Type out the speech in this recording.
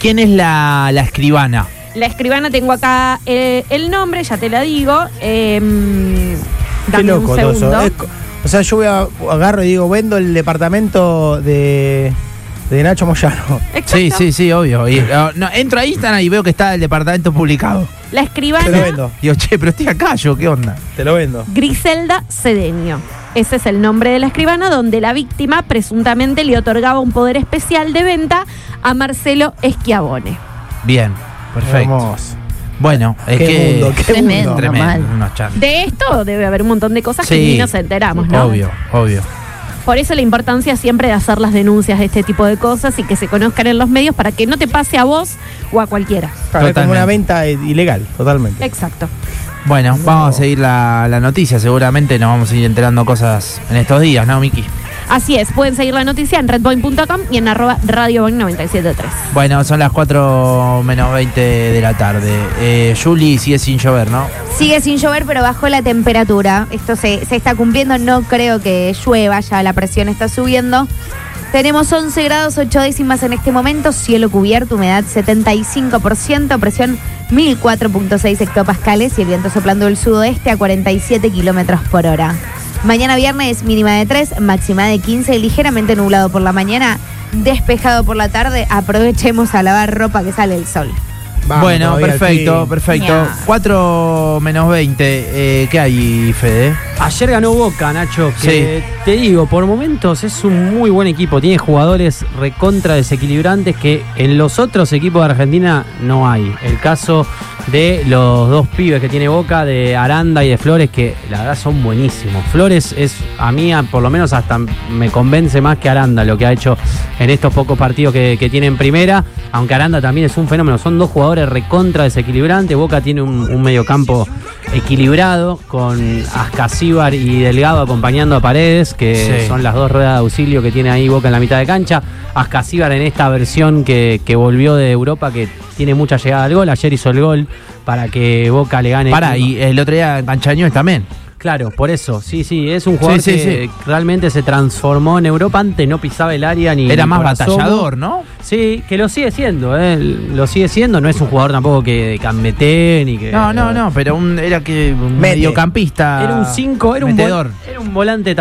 ¿Quién es la escribana? La escribana, tengo acá el nombre, ya te la digo. Qué Dame loco un todo segundo. eso. O sea, yo agarro y digo, vendo el departamento de Nacho Moyano. Exacto. Sí, obvio. Y, no, entro a Instagram y veo que está el departamento publicado. La Te lo escribana vendo. Digo, che, pero estoy acá yo, ¿qué onda? Te lo vendo. Griselda Cedeño. Ese es el nombre de la escribana, donde la víctima presuntamente le otorgaba un poder especial de venta a Marcelo Schiavone. Bien, perfecto. Hermoso. Bueno, es Qué que... mundo, qué Tremendo. mundo. Tremendo, Normal. unos chantes. De esto debe haber un montón de cosas que Sí. ni nos enteramos, ¿no? Obvio. Por eso la importancia siempre de hacer las denuncias de este tipo de cosas y que se conozcan en los medios para que no te pase a vos o a cualquiera. Claro, es como Totalmente. una venta ilegal, totalmente. Exacto. Bueno, vamos a seguir la noticia. Seguramente nos vamos a ir enterando cosas en estos días, ¿no, Miki? Así es, pueden seguir la noticia en redpoint.com y en @radioboing973. Bueno, son las 4:20 de la tarde. Juli, sigue sin llover, ¿no? Sigue sin llover, pero bajó la temperatura. Esto se está cumpliendo. No creo que llueva, ya la presión está subiendo. Tenemos 11 grados 8 décimas en este momento, cielo cubierto, humedad 75%, presión 1004.6 hectopascales y el viento soplando del sudoeste a 47 kilómetros por hora. Mañana viernes mínima de 3, máxima de 15, ligeramente nublado por la mañana, despejado por la tarde. Aprovechemos a lavar ropa que sale el sol. Vamos Bueno, todavía al perfecto. fin. Ya. 4:20. ¿Qué hay, Fede? Ayer ganó Boca, Nacho, que te digo, por momentos es un muy buen equipo. Tiene jugadores recontra desequilibrantes que en los otros equipos de Argentina no hay. El caso de los dos pibes que tiene Boca, de Aranda y de Flores, que la verdad son buenísimos. Flores es, a mí, por lo menos hasta me convence más que Aranda lo que ha hecho en estos pocos partidos que tiene en primera, aunque Aranda también es un fenómeno. Son dos jugadores recontra desequilibrantes. Boca tiene un mediocampo equilibrado con Ascasíbar y Delgado acompañando a Paredes, que Sí. son las dos ruedas de auxilio que tiene ahí Boca en la mitad de cancha. Ascasíbar en esta versión que volvió de Europa, que tiene mucha llegada al gol. Ayer hizo el gol para que Boca le gane. Y el otro día Ganchañón también. Claro, por eso, sí, es un jugador Sí, que realmente se transformó en Europa. Antes no pisaba el área ni Era ni más por asomo. batallador, ¿no? Sí, que lo sigue siendo, lo sigue siendo. No es un jugador tampoco que de cambete ni que... No, pero era que un Mete. mediocampista. Era un 5, era un metedor. volante